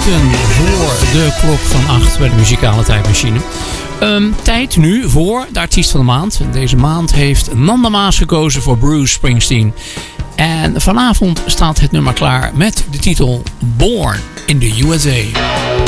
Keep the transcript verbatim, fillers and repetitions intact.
minuten voor de klok van acht bij de muzikale tijdmachine. Um, tijd nu voor de artiest van de maand. Deze maand heeft Nanda Maas gekozen voor Bruce Springsteen. En vanavond staat het nummer klaar met de titel Born in the U S A.